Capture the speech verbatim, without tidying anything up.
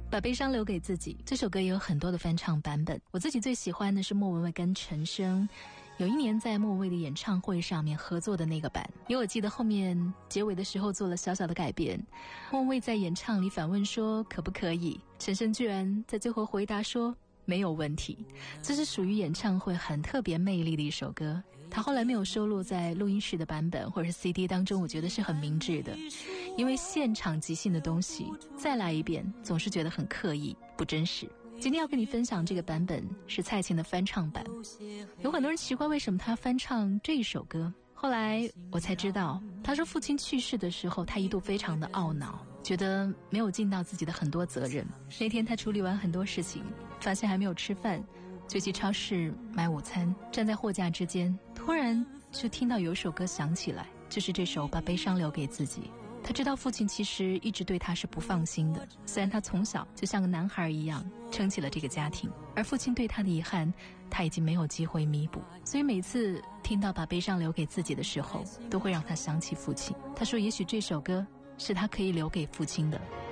把悲伤留给自己，这首歌也有很多的翻唱版本，我自己最喜欢的是莫文蔚跟陈升有一年在莫文蔚的演唱会上面合作的那个版，因为我记得后面结尾的时候做了小小的改编，莫文蔚在演唱里反问说可不可以，陈升居然在最后回答说没有问题。这是属于演唱会很特别魅力的一首歌，他后来没有收录在录音室的版本或者是 C D 当中，我觉得是很明智的，因为现场即兴的东西再来一遍总是觉得很刻意不真实。今天要跟你分享这个版本是蔡琴的翻唱版，有很多人奇怪为什么他翻唱这一首歌，后来我才知道，他说父亲去世的时候他一度非常的懊恼，觉得没有尽到自己的很多责任。那天他处理完很多事情，发现还没有吃饭，就去超市买午餐，站在货架之间，突然就听到有首歌响起来，就是这首《把悲伤留给自己》。他知道父亲其实一直对他是不放心的，虽然他从小就像个男孩一样撑起了这个家庭，而父亲对他的遗憾他已经没有机会弥补，所以每次听到把悲伤留给自己的时候，都会让他想起父亲。他说也许这首歌是他可以留给父亲的。